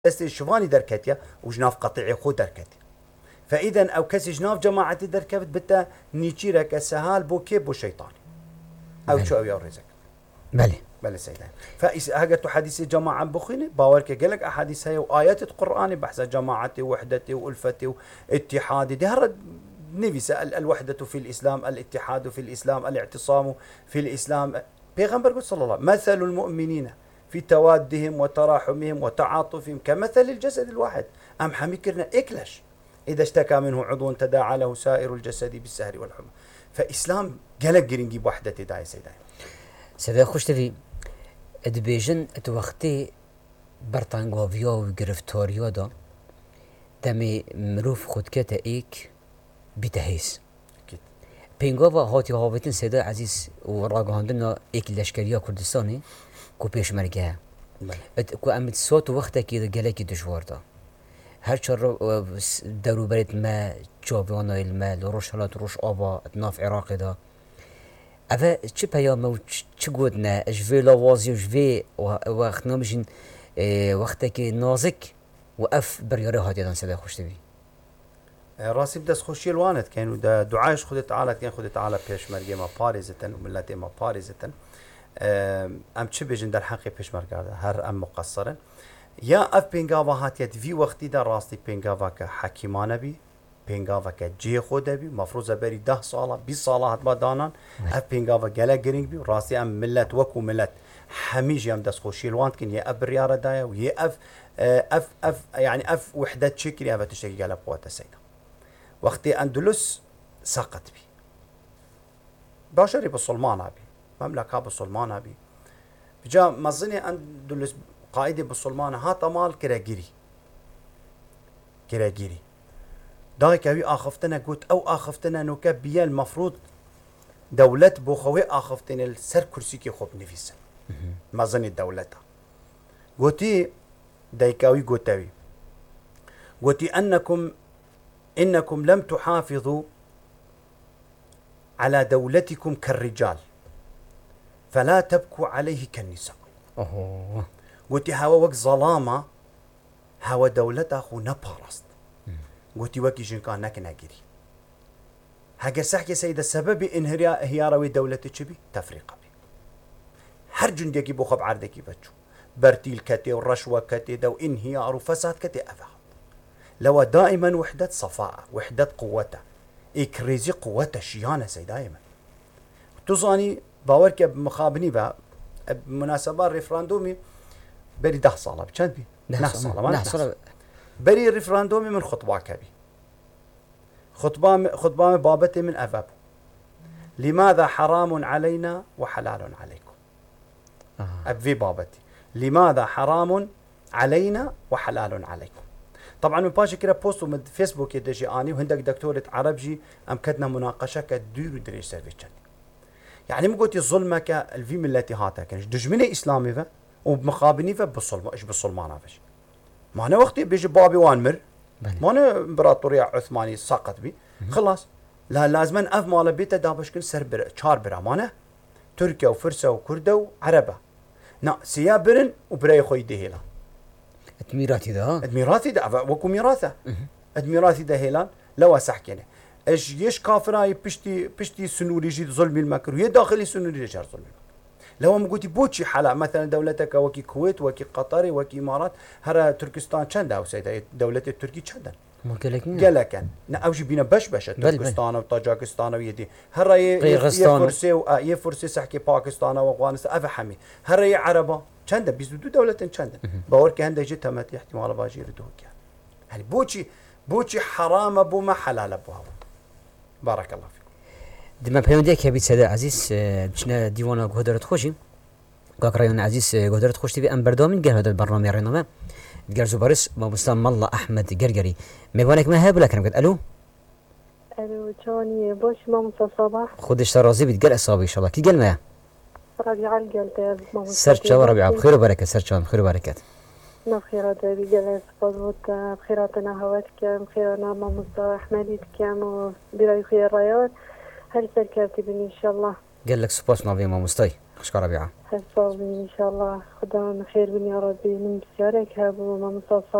دستي شواني دركتيا وجناف قطيعي خو دركتي. فإذا أو كسي جناف جماعتي دركبت بتا نيتشيرك السهال بو كيب بو شيطاني أو شو أو يورزك. بله سيدان. فهجت حديث جماعة بخيني باورك قالك أحاديث هي وآيات القرآن بحث جماعتي وحدتي وألفتي واتحادي ده هرد نبي الوحدة في الإسلام، الاتحاد في الإسلام، الاعتصام في الإسلام. بيغمبر قل صلى الله عليه وسلم مثل المؤمنين في توادهم وتراحمهم وتعاطفهم كمثل الجسد الواحد. أم حميكرنا إكلش إذا اشتكى منه عضو تداعى له سائر الجسد بالسهر والحمى. فإسلام قالك جرينجي بوحدة داي سيداي. سيدا خوش تفي ادبيجن اتوقتي برطانقوفيا وقرفتوريا دا تامي مروف خود كتا ايك بتهيس أكيد. بينقوفا هاتي هاوتين سيدا عزيز وراقهاندنا ايك لشكريا كردستاني كو بيش مرقها كو امت صوت وقتا كده قالكي دشوار دا هر شر دارو بريت ما جابوانا المال روش هلات روش آبا اتناف عراقي دا أفا چه پیامه و چه گودنه اجوی لوازی و جوی وقت نامشین وقتی که نازک و اف بریاره هاتی دان سده خوشتی بی راسي بدس خوشي الوانت كانوا دعايش خد تعالى كان خد تعالى بيش مرقي ما بارزة وملاتي ما بارزة ام چه بيجن در حقي بيش مرقا هر ام مقصرا يا اف بينغاوا هاتيت في وقتي در راستي بينغاوا كحكيمانه بي بينغاوا كجي خوده بي مفروض بري 10 صاله 20 صاله هات بدانان اف بينغاوا جلا جرينج بي راسي ام ملت وكو ملت حميج يم دس خوشي الوانت كن يا ابرياره دايا ويا اف يعني اف وحده شكري اف تشتكي جلا قوه السيده وقتي اندلس سقط بي باشري بالسلمان بي مملكه بالسلمان بي بجا مظني اندلس قائدي بالسلمان هات مال كراجيري دايك أبي آخفتنا قلت أو آخفتنا نوكا بيا المفروض دولة بوخوي آخفتنا السر كرسي كي خوب نفيسا ما ظني دولتها قلتي دايكاوي قلتي إنكم لم تحافظوا على دولتكم كالرجال فلا تبكوا عليه كالنساء. قلتي هوا وقت ظلامة هوا دولتها خو نبارست قلتي وكي جنكان ناكناجري هاجر سحكي سيدة السبب انهياروي دولة تشبي تفريقة بي هر جندي بو خب عردكي بتشو برتيل كتي والرشوة كتي دو انهيار وفساد كتي أفهم لو دائما وحدة صفاء وحدة قوته إكريزي قوته شيانة سي دائما تظاني باورك بمخابني با بمناسبة ريفراندومي بري 10 صالة بچند بي 9 صالة بري ريفراندومي من خطبة كبي خطبة بابتي من أفاب لماذا حرام علينا وحلال عليكم أبي بابتي لماذا حرام علينا وحلال عليكم. طبعا من باشي كده بوستو من فيسبوك يدجي آني وهندك دكتورة عربجي أمكدنا مناقشة كدير ودريش سيرفيتشن يعني مقولتي الظلمة الفي ملتي هاتا كانش دجمني إسلامي فا وبمقابني فا بالظلمة إيش بالظلمانة فاش ما أنا وقتي بيجي بابي وانمر ما أنا إمبراطورية عثماني سقط بي خلاص لا لازم أف مال بيته دابشكن سر شار برا مانا تركيا وفرسة وكردة وعربة نا سيا برن وبراي خوي دهيلا ادميراتي ده وكو ميراثه ادميراتي ده هيلان لو سحكينه ايش يش كافراي بشتي سنوري جي ظلم المكر ويا داخلي سنوري جار ظلم لو ما قلتي بوتشي حلا مثلا دولتك وكي كويت وكي قطر وكي امارات هرا تركستان چند او سيده دولة التركي چندن قالكن اوجي بينا بش تركستان وطاجكستان ويدي هرا يفرسي سحكي باكستان وافغانستان افحمي هرا عربه چند 22 دولة چند باورك هنده جي تمت احتمال باجي ردوك يعني بوتشي حرام ابو ما حلال ابو بارك الله فيك. دما بيوندي كبي سيد عزيز بشنا ديوانا قدرت خوشي قاكريون عزيز قدرت خوش تبي ام بردامين قال هذا البرنامج رينما قال زبارس ما مستم الله احمد قرقري ميوانك ما هاب لك قلت الو جاني باش مام صباح خدش رازي بتقل اصابي ان شاء الله كي قال ما ربيع القلت مام سرت ربيع بخير وبركه سرت بخير وبركات بخير دابي جلس قدوت بخيراتنا هواتك بخيرنا مام احمدي كام براي خير رياض هل سركبتي بني ان شاء الله قال لك سباس نبي ما مستوي اشكر ربيعه حفظ ان شاء الله خدام خير بني يا ربي من بسيارك هابو ما مصاصة